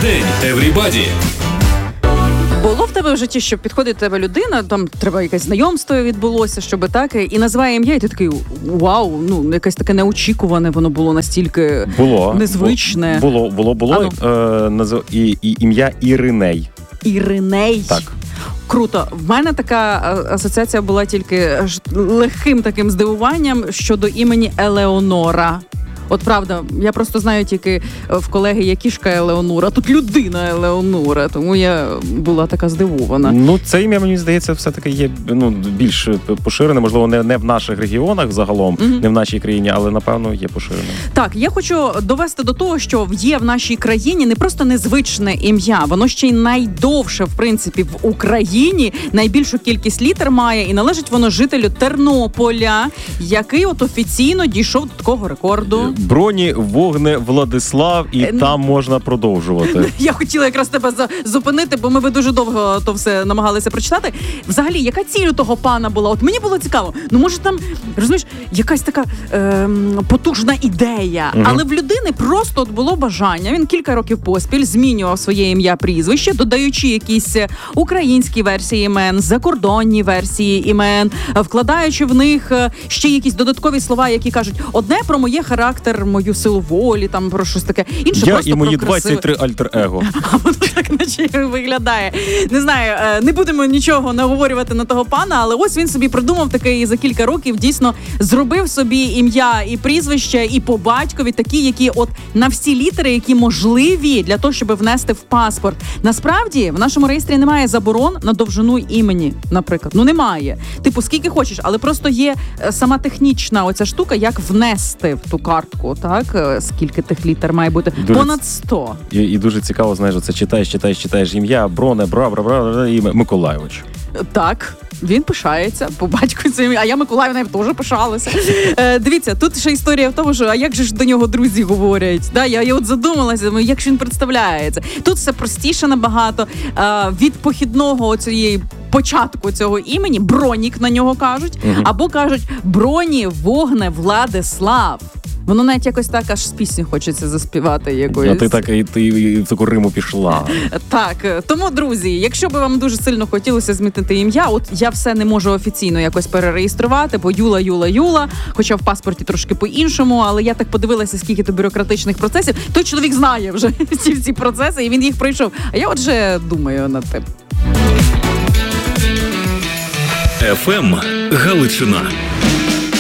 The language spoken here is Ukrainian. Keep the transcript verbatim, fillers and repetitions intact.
день, everybody! Було в тебе в житті, що підходить до тебе людина, там треба якесь знайомство відбулося, щоб так, і називає ім'я, і ти такий, вау, ну, якесь таке неочікуване, воно було настільки було, незвичне. Було, було, було, е, назв... і, і ім'я Іриней. Іриней? Так. Круто. В мене така асоціація була тільки легким таким здивуванням щодо імені Елеонора. От правда, я просто знаю тільки в колеги є кішка Елеонора, тут людина Елеонора, тому я була така здивована. Ну, це ім'я, мені здається, все-таки є ну, більш поширене, можливо, не, не в наших регіонах загалом, mm-hmm. не в нашій країні, але, напевно, є поширене. Так, я хочу довести до того, що є в нашій країні не просто незвичне ім'я, воно ще й найдовше, в принципі, в Україні, найбільшу кількість літер має, і належить воно жителю Тернополя, який от офіційно дійшов до такого рекорду. Броні Вогне Владислав, і Е, там можна продовжувати. Я хотіла якраз тебе зупинити, бо ми ви дуже довго то все намагалися прочитати. Взагалі, яка ціль у того пана була? От мені було цікаво. Ну, може там, розумієш, якась така е, потужна ідея. Угу. Але в людини просто от було бажання. Він кілька років поспіль змінював своє ім'я-прізвище, додаючи якісь українські версії імен, закордонні версії імен, вкладаючи в них ще якісь додаткові слова, які кажуть, одне про моє характер, мою силу волі, там про щось таке. Інше я просто і мої про красиве... двадцять три альтер-его. А воно так наче виглядає. Не знаю, не будемо нічого наговорювати на того пана, але ось він собі придумав таке і за кілька років дійсно зробив собі ім'я і прізвище, і по батькові такі, які от на всі літери, які можливі для того, щоб внести в паспорт. Насправді, в нашому реєстрі немає заборон на довжину імені, наприклад. Ну, немає. Типу, скільки хочеш, але просто є сама технічна оця штука, як внести в ту картку, так? Скільки тих літер має бути? Дуже понад сто. І, і дуже цікаво, знаєш, це читаєш, читаєш, читаєш ім'я, Броне, бра, бра, бра, бра, і Миколайович. Так, він пишається по батьку цим, а я Миколаївна теж пишалася. Е, дивіться, тут ще історія в тому, що а як же ж до нього друзі говорять? Да, я, я от задумалася, як ж він представляється. Тут все простіше набагато. Е, від похідного цієї початку цього імені, Бронік на нього кажуть, угу. або кажуть Броні Вогне Владислав. Воно навіть якось так аж з пісні хочеться заспівати якоїсь. А ти так і ти і в таку риму пішла. Так, тому, друзі, якщо би вам дуже сильно хотілося змінити ім'я, от я все не можу офіційно якось перереєструвати, бо Юла, Юла, Юла, хоча в паспорті трошки по-іншому, але я так подивилася, скільки то бюрократичних процесів. Той чоловік знає вже ці всі процеси, і він їх пройшов. А я отже думаю над тим. еф ем Галичина.